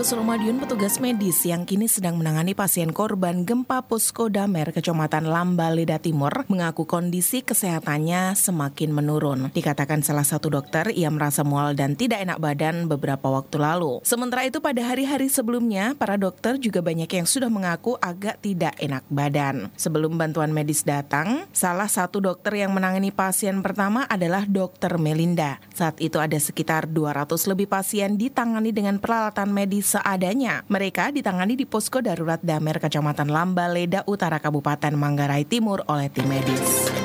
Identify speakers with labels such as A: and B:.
A: Puskesmas Madiun, petugas medis yang kini sedang menangani pasien korban gempa Posko Damer, Kecamatan Lambaleda Timur, mengaku kondisi kesehatannya semakin menurun. Dikatakan salah satu dokter, ia merasa mual dan tidak enak badan beberapa waktu lalu. Sementara itu pada hari-hari sebelumnya, para dokter juga banyak yang sudah mengaku agak tidak enak badan. Sebelum bantuan medis datang, salah satu dokter yang menangani pasien pertama adalah Dr. Melinda. Saat itu ada sekitar 200 lebih pasien ditangani dengan peralatan medis seadanya. Mereka ditangani di Posko Darurat Damer, Kecamatan Lambaleda Utara, Kabupaten Manggarai Timur oleh tim medis.